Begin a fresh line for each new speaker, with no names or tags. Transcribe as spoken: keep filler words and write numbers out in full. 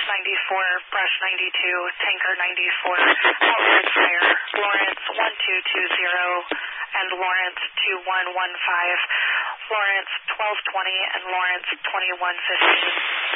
ninety-four, Brush ninety-two, Tanker ninety-four, Outward Fire, Lawrence one two two zero, and Lawrence two one one five, Lawrence twelve twenty, and Lawrence twenty-one fifteen.